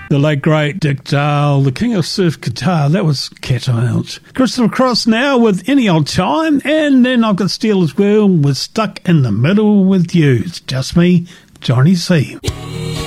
The late great Dick Dale, the king of surf guitar. That was Cat Out. Christopher Cross now with Any Old Time, and then I've got Steel as well with Stuck in the Middle with You. It's just me, Johnny C.